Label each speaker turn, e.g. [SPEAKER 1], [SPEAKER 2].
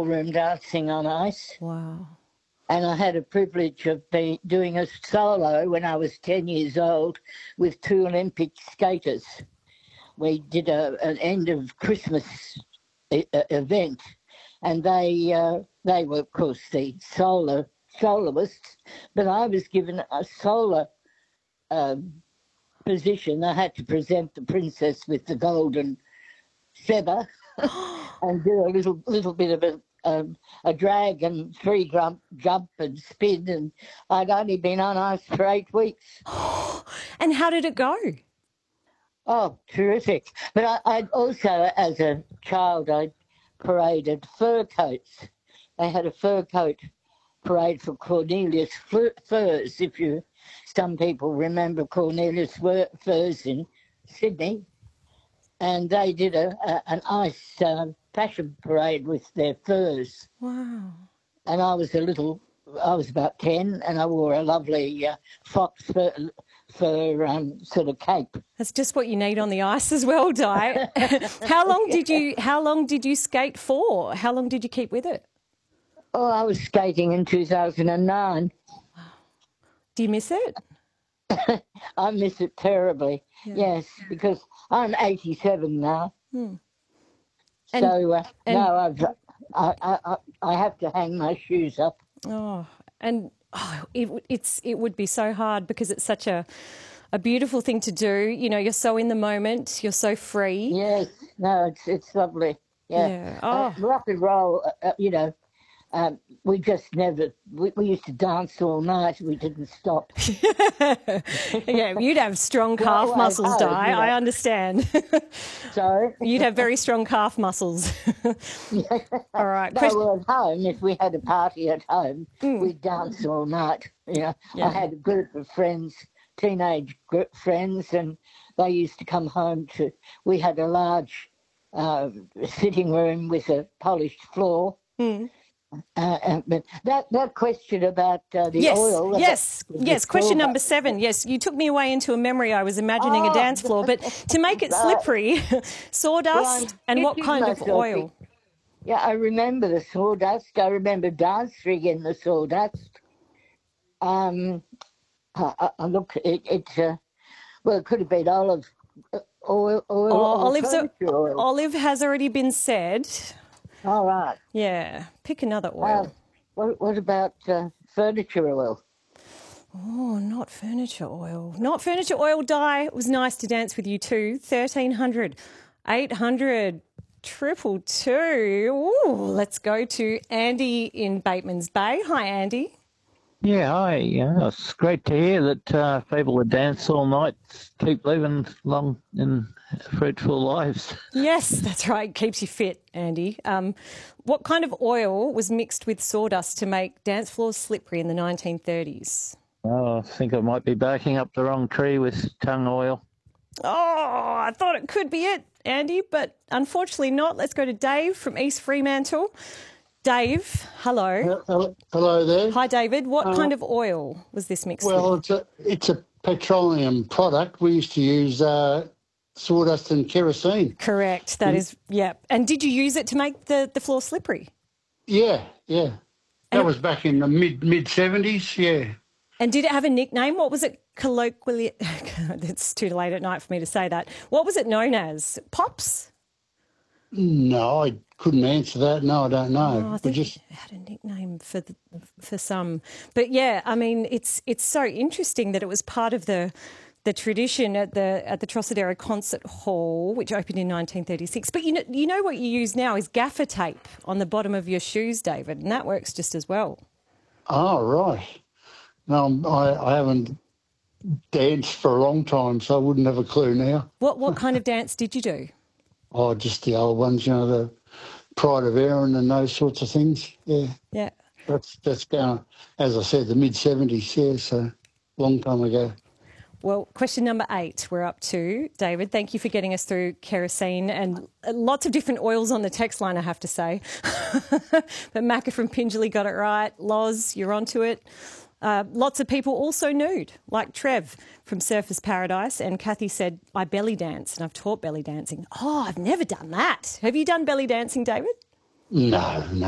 [SPEAKER 1] ballroom dancing on ice.
[SPEAKER 2] Wow.
[SPEAKER 1] And I had a privilege of doing a solo when I was 10 years old with two Olympic skaters. We did an end of Christmas event, and they were, of course, the soloists, but I was given a solo position. I had to present the princess with the golden feather and do a little bit of a drag and three jump and spin, and I'd only been on ice for 8 weeks.
[SPEAKER 2] And how did it go?
[SPEAKER 1] Oh, terrific. But I'd also, as a child, I paraded fur coats. They had a fur coat parade for Cornelius Furs, some people remember Cornelius Furs in Sydney. And they did an ice fashion parade with their furs.
[SPEAKER 2] Wow. And
[SPEAKER 1] I was about 10, and I wore a lovely fox fur sort of cape.
[SPEAKER 2] That's just what you need on the ice as well, Di. How long did you skate for? How long did you keep with it?
[SPEAKER 1] Oh, I was skating in 2009.
[SPEAKER 2] Do you miss it?
[SPEAKER 1] I miss it terribly. Yeah. Yes, because I'm 87 now. So no, I have to hang my shoes up.
[SPEAKER 2] Oh, and it would be so hard because it's such a beautiful thing to do. You know, you're so in the moment, you're so free.
[SPEAKER 1] Yes, no, it's lovely. Yeah.
[SPEAKER 2] Oh.
[SPEAKER 1] Rock and roll, we just never, we used to dance all night. We didn't stop.
[SPEAKER 2] Yeah, you'd have strong calf muscles, Di.
[SPEAKER 1] You know.
[SPEAKER 2] I understand.
[SPEAKER 1] Sorry?
[SPEAKER 2] You'd have very strong calf muscles. All right.
[SPEAKER 1] No, well, at home, if we had a party at home, we'd dance all night. You know, I had a group of friends, teenage group friends, and they used to come home we had a large sitting room with a polished floor. But that question about the oil.
[SPEAKER 2] Yes. Question number 7. Yes, you took me away into a memory. I was imagining a dance floor, but to make it slippery, sawdust and what kind of oil?
[SPEAKER 1] Yeah, I remember the sawdust. I remember dancing in the sawdust. Look, it could have been olive oil.
[SPEAKER 2] Olive has already been said.
[SPEAKER 1] All right.
[SPEAKER 2] Yeah. Pick another oil.
[SPEAKER 1] What about furniture oil?
[SPEAKER 2] Oh, not furniture oil. Not furniture oil, Di. It was nice to dance with you too. 1300, 800, 222. Ooh, let's go to Andy in Bateman's Bay. Hi, Andy.
[SPEAKER 3] Yeah, hi. It's great to hear that people that dance all night keep living long and fruitful lives.
[SPEAKER 2] Yes, that's right. Keeps you fit, Andy. What kind of oil was mixed with sawdust to make dance floors slippery in the 1930s?
[SPEAKER 3] Oh, I think I might be backing up the wrong tree with tongue oil.
[SPEAKER 2] Oh, I thought it could be it, Andy, but unfortunately not. Let's go to Dave from East Fremantle. Dave, hello.
[SPEAKER 4] Hello there.
[SPEAKER 2] Hi, David. What kind of oil was this mixed with?
[SPEAKER 4] Well, it's a petroleum product. We used to use sawdust and kerosene.
[SPEAKER 2] Correct. That is, yeah. And did you use it to make the floor slippery?
[SPEAKER 4] Yeah. That was back in the mid-70s, yeah.
[SPEAKER 2] And did it have a nickname? What was it colloquially? It's too late at night for me to say that. What was it known as? Pops?
[SPEAKER 4] No, I couldn't answer that. No, I don't know.
[SPEAKER 2] Oh, I think it had a nickname for some. But yeah, I mean, it's so interesting that it was part of the tradition at the Trocadero Concert Hall, which opened in 1936. But you know what you use now is gaffer tape on the bottom of your shoes, David, and that works just as well.
[SPEAKER 4] Oh, right. No, I haven't danced for a long time, so I wouldn't have a clue now.
[SPEAKER 2] What kind of dance did you do?
[SPEAKER 4] Oh, just the old ones, the Pride of Erin and those sorts of things. Yeah.
[SPEAKER 2] Yeah.
[SPEAKER 4] That's going, as I said, the mid-70s, yeah, so long time ago.
[SPEAKER 2] Well, question number 8 we're up to. David, thank you for getting us through kerosene and lots of different oils on the text line, I have to say. But Macca from Pingelly got it right. Loz, you're onto it. Lots of people also nude, like Trev from Surfers Paradise, and Kathy said, I belly dance, and I've taught belly dancing. Oh, I've never done that. Have you done belly dancing, David?
[SPEAKER 4] No.